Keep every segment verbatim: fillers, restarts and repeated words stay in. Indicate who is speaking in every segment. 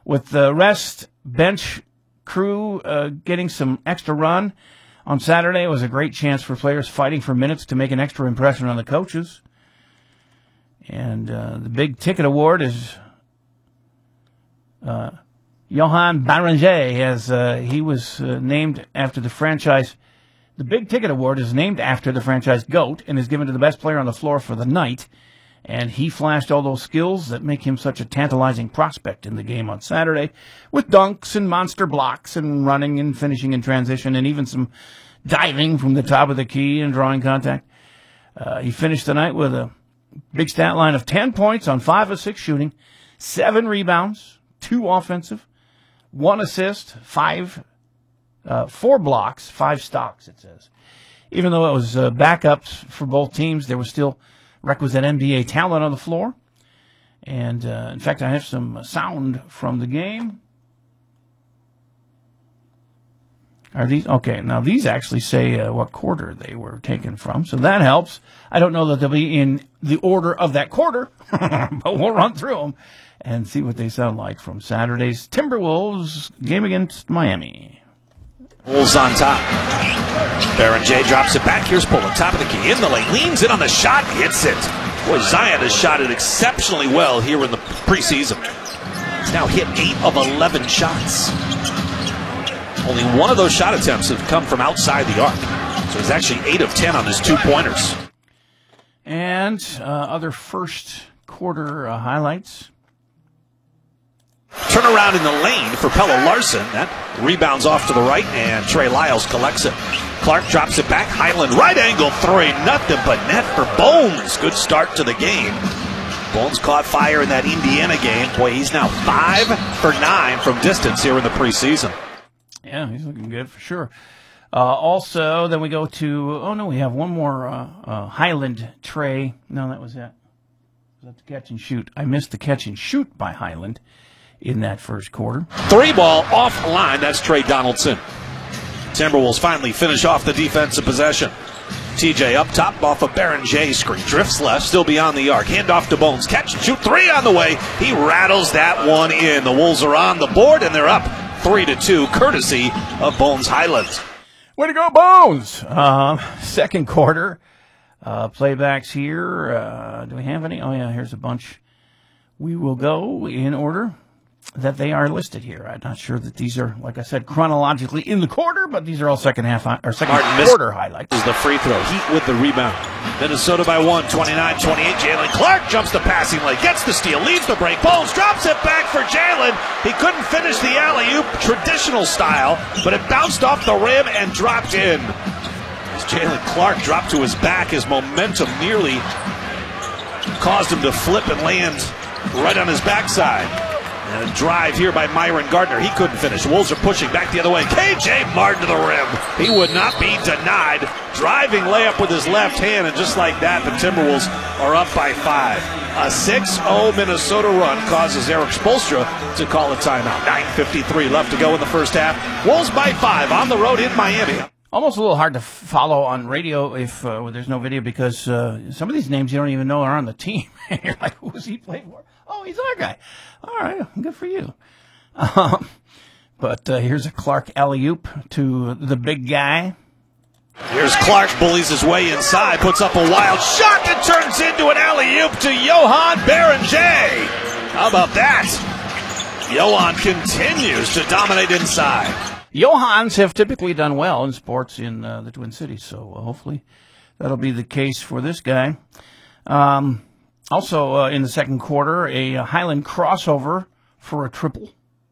Speaker 1: with the rest bench crew uh, getting some extra run on Saturday, it was a great chance for players fighting for minutes to make an extra impression on the coaches. And uh, the big ticket award is uh, Johan Beranger, as uh, he was uh, named after the franchise. The big ticket award is named after the franchise GOAT and is given to the best player on the floor for the night. And he flashed all those skills that make him such a tantalizing prospect in the game on Saturday, with dunks and monster blocks and running and finishing in transition and even some diving from the top of the key and drawing contact. Uh, he finished the night with a big stat line of ten points on five of six shooting, seven rebounds, two offensive, one assist, five, uh, four blocks, five stocks, it says. Even though it was uh, backups for both teams, there was still requisite N B A talent on the floor. And, uh, in fact, I have some sound from the game. Are these? Okay, now these actually say uh, what quarter they were taken from, so that helps. I don't know that they'll be in the order of that quarter, but we'll run through them and see what they sound like from Saturday's Timberwolves game against Miami.
Speaker 2: Wolves on top. Beranger drops it back. Here's Pullen, top of the key, in the lane, leans in on the shot, hits it. Boy, Zion has shot it exceptionally well here in the preseason. He's now hit eight of eleven shots. Only one of those shot attempts have come from outside the arc. So he's actually eight of ten on his two-pointers.
Speaker 1: And uh, other first quarter uh, highlights.
Speaker 2: Turnaround in the lane for Pelle Larsson. That rebounds off to the right, and Trey Lyles collects it. Clark drops it back. Highland, right angle three. Nothing but net for Bones. Good start to the game. Bones caught fire in that Indiana game. Boy, he's now five for nine from distance here in the preseason.
Speaker 1: Yeah, he's looking good for sure. Uh, also, then we go to, oh no, we have one more uh, uh, Highland Trey. No, that was it. Was that the catch and shoot? I missed the catch and shoot by Highland in that first quarter.
Speaker 2: Three ball off line. That's Trey Donaldson. Timberwolves finally finish off the defensive possession. T J up top off a Beranger screen. Drifts left, still beyond the arc. Hand off to Bones. Catch and shoot. Three on the way. He rattles that one in. The Wolves are on the board, and they're up three to two, courtesy of Bones Highlands.
Speaker 1: Way to go, Bones! Uh, second quarter. Uh, playbacks here. Uh, do we have any? Oh, yeah, here's a bunch. We will go in order that they are listed here. I'm not sure that these are, like I said, chronologically in the quarter, but these are all second half or second
Speaker 2: Martin
Speaker 1: quarter highlights.
Speaker 2: Is the free throw. Heat with the rebound. Minnesota by one, twenty-nine twenty-eight. Jalen Clark jumps the passing lane, gets the steal, leaves the break. Bones drops it back for Jalen. He couldn't finish the alley-oop traditional style, but it bounced off the rim and dropped in. As Jalen Clark dropped to his back, his momentum nearly caused him to flip and land right on his backside. And a drive here by Myron Gardner. He couldn't finish. Wolves are pushing back the other way. K J Martin to the rim. He would not be denied. Driving layup with his left hand, and just like that, the Timberwolves are up by five. A six oh Minnesota run causes Eric Spoelstra to call a timeout. nine fifty-three left to go in the first half. Wolves by five on the road in Miami.
Speaker 1: Almost a little hard to follow on radio if uh, there's no video, because uh, some of these names you don't even know are on the team. You're like, who does he play for? Oh, he's our guy. All right, good for you. Um, but uh, here's a Clark alley-oop to the big guy.
Speaker 2: Here's Clark, bullies his way inside, puts up a wild shot that turns into an alley-oop to Johan Beranger. How about that? Johan continues to dominate inside.
Speaker 1: Johans have typically done well in sports in uh, the Twin Cities, so uh, hopefully that'll be the case for this guy. Um, also, uh, in the second quarter, a Highland crossover for a triple.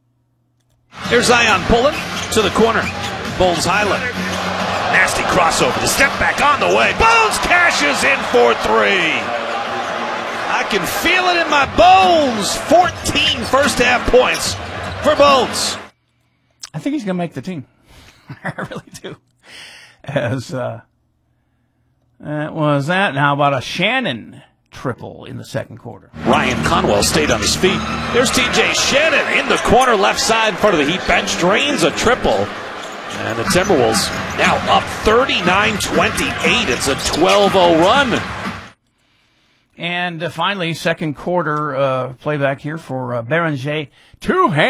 Speaker 2: Here's Zion Pullen to the corner. Bones Highland. Nasty crossover. The step back on the way. Bones cashes in for three. I can feel it in my bones. fourteen first half points for Bones.
Speaker 1: I think he's going to make the team. I really do. As uh, that was that. Now about a Shannon triple in the second quarter.
Speaker 2: Ryan Conwell stayed on his feet. There's T J Shannon in the corner left side in front of the Heat bench. Drains a triple. And the Timberwolves now up thirty-nine twenty-eight. It's a twelve oh run.
Speaker 1: And uh, finally, second quarter uh, playback here for uh, Beranger. Two-hand.